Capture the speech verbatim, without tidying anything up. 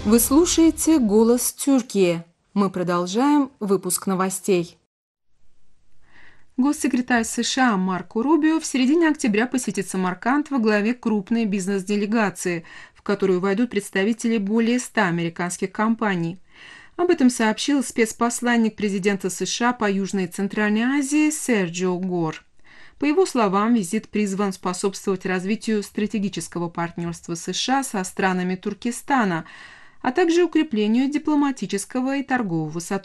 Вы слушаете «Голос Тюркии». Мы продолжаем выпуск новостей. Госсекретарь США Марко Рубио в середине октября посетит Самарканд во главе крупной бизнес-делегации, в которую войдут представители более ста американских компаний. Об этом сообщил спецпосланник президента США по Южной и Центральной Азии Серджио Гор. По его словам, визит призван способствовать развитию стратегического партнерства США со странами Туркестана, а также укреплению дипломатического и торгового сотрудничества.